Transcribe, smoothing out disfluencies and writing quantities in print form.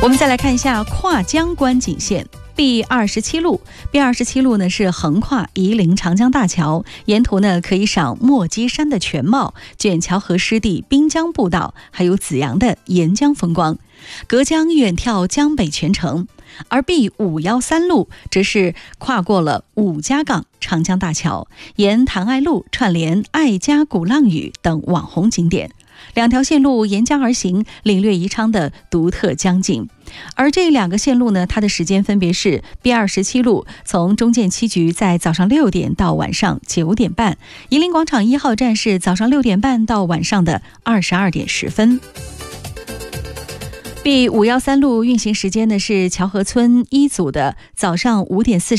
我们再来看一下跨江观景线。B27路，B27路呢是横跨夷陵长江大桥，沿途呢可以赏墨稽山的全貌、卷桥河湿地滨江步道，还有紫阳的沿江风光，隔江远眺江北全城。而 B513路则是跨过了五家港长江大桥，沿谭爱路串联爱家鼓浪屿等网红景点。两条线路沿江而行，领略宜昌的独特江景。而这两个线路呢，它的时间分别是 B27路从中建七局在早上6点到晚上9点半，夷陵广场1号站是早上6点半到晚上的22点10分。B513路运行时间呢是乔河村1组的早上5点40